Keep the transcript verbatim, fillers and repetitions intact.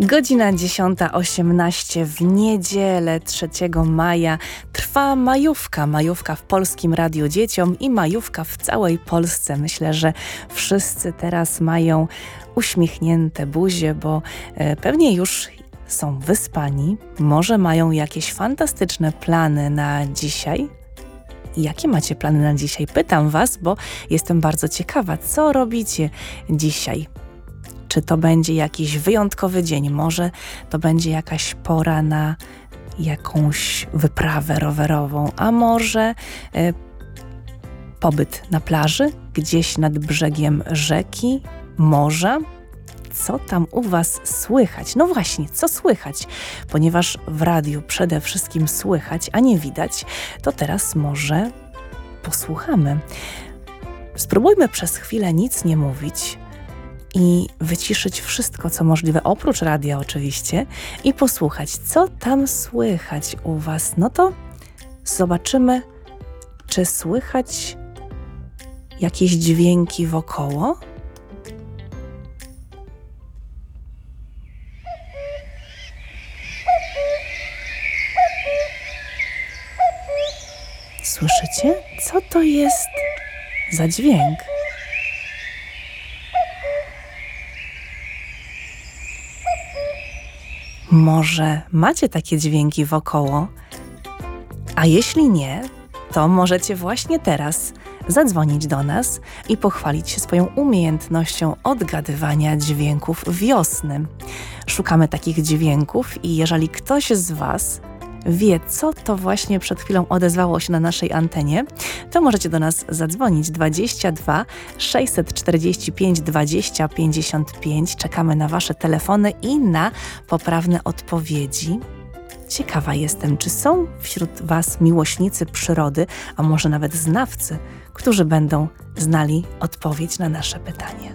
Godzina dziesiąta osiemnaście w niedzielę trzeciego maja trwa majówka. Majówka w Polskim Radiu Dzieciom i majówka w całej Polsce. Myślę, że wszyscy teraz mają uśmiechnięte buzie, bo e, pewnie już są wyspani. Może mają jakieś fantastyczne plany na dzisiaj. Jakie macie plany na dzisiaj? Pytam was, bo jestem bardzo ciekawa, co robicie dzisiaj. Czy to będzie jakiś wyjątkowy dzień? Może to będzie jakaś pora na jakąś wyprawę rowerową, a może y, pobyt na plaży, gdzieś nad brzegiem rzeki, morza? Co tam u was słychać? No właśnie, co słychać? Ponieważ w radiu przede wszystkim słychać, a nie widać, to teraz może posłuchamy. Spróbujmy przez chwilę nic nie mówić i wyciszyć wszystko, co możliwe, oprócz radia oczywiście, i posłuchać, co tam słychać u was. No to zobaczymy, czy słychać jakieś dźwięki wokoło. Słyszycie? Co to jest za dźwięk? Może macie takie dźwięki wokoło? A jeśli nie, to możecie właśnie teraz zadzwonić do nas i pochwalić się swoją umiejętnością odgadywania dźwięków wiosny. Szukamy takich dźwięków i jeżeli ktoś z was wie, co to właśnie przed chwilą odezwało się na naszej antenie, to możecie do nas zadzwonić dwadzieścia dwa sześćset czterdzieści pięć dwadzieścia pięćdziesiąt pięć. Czekamy na wasze telefony i na poprawne odpowiedzi. Ciekawa jestem, czy są wśród was miłośnicy przyrody, a może nawet znawcy, którzy będą znali odpowiedź na nasze pytanie.